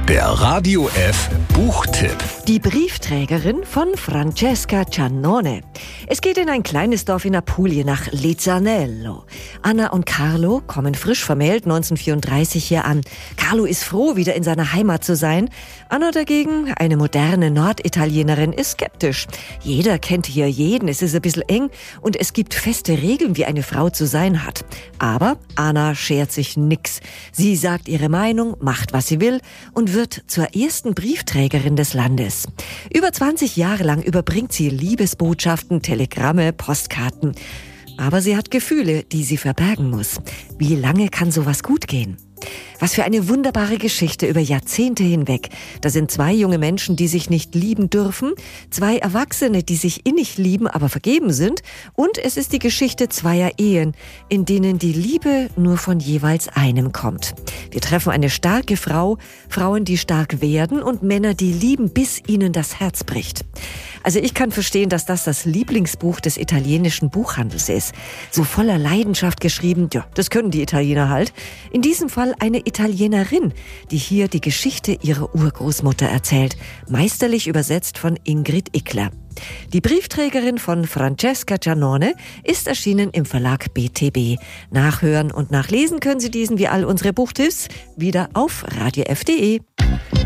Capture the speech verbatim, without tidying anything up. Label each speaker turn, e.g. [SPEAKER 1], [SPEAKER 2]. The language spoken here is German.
[SPEAKER 1] Der Radio F Buchtipp.
[SPEAKER 2] Die Briefträgerin von Francesca Giannone. Es geht in ein kleines Dorf in Apulien nach Lizzanello. Anna und Carlo kommen frisch vermählt neunzehnhundertvierunddreißig hier an. Carlo ist froh, wieder in seiner Heimat zu sein. Anna dagegen, eine moderne Norditalienerin, ist skeptisch. Jeder kennt hier jeden, es ist ein bisschen eng und es gibt feste Regeln, wie eine Frau zu sein hat. Aber Anna schert sich nix. Sie sagt ihre Meinung, macht was sie will und wird zur ersten Briefträgerin des Landes. Über zwanzig Jahre lang überbringt sie Liebesbotschaften, Telegramme, Postkarten. Aber sie hat Gefühle, die sie verbergen muss. Wie lange kann sowas gut gehen? Was für eine wunderbare Geschichte über Jahrzehnte hinweg. Da sind zwei junge Menschen, die sich nicht lieben dürfen, zwei Erwachsene, die sich innig lieben, aber vergeben sind, und es ist die Geschichte zweier Ehen, in denen die Liebe nur von jeweils einem kommt. Wir treffen eine starke Frau, Frauen, die stark werden, und Männer, die lieben, bis ihnen das Herz bricht. Also ich kann verstehen, dass das das Lieblingsbuch des italienischen Buchhandels ist. So voller Leidenschaft geschrieben, ja, das können die Italiener halt. In diesem Fall eine Italienerin, die hier die Geschichte ihrer Urgroßmutter erzählt, meisterlich übersetzt von Ingrid Ickler. Die Briefträgerin von Francesca Giannone ist erschienen im Verlag B T B. Nachhören und nachlesen können Sie diesen wie all unsere Buchtipps wieder auf radio f punkt de.